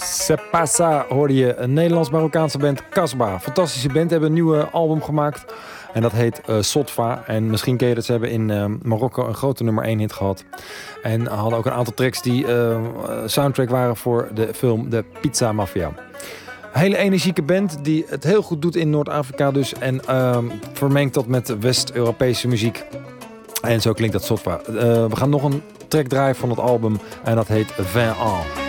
Sepasa hoorde je, een Nederlands-Marokkaanse band Kasbah. Fantastische band, hebben een nieuwe album gemaakt. En dat heet Sotva. En misschien ken je dat, ze hebben in Marokko een grote nummer 1 hit gehad. En hadden ook een aantal tracks die soundtrack waren voor de film De Pizza Mafia. Een hele energieke band die het heel goed doet in Noord-Afrika dus. En vermengt dat met West-Europese muziek. En zo klinkt dat Sotva. We gaan nog een track draaien van het album. En dat heet 20 ans.